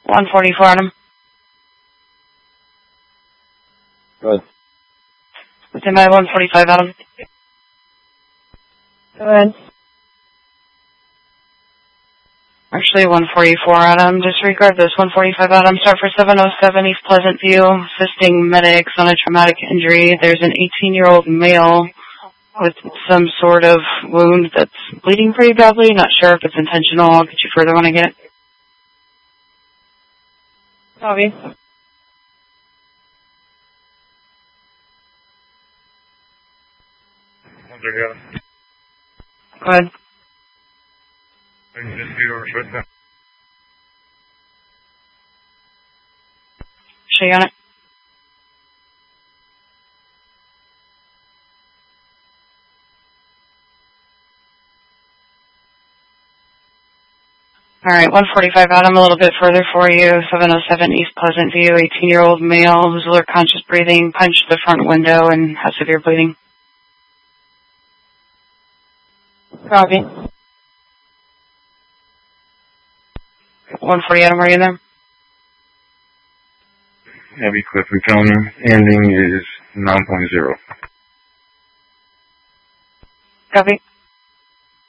144 Adam. Good. Within my 145 Adam. Go ahead. Actually, 144 Adam. Disregard this 145 Adam. Start for 707 East Pleasant View. Assisting medics on a traumatic injury. There's an 18-year-old male with some sort of wound that's bleeding pretty badly. Not sure if it's intentional. I'll get you further when I get it. Copy. Go ahead. Show you on it. Alright, 145 Adam, a little bit further for you. 707 East Pleasant View, 18-year-old male who's alert conscious breathing, punched the front window and has severe bleeding. Copy. 140 Adam, are you there? Heavy Clifford County. Ending is 9.0. Copy.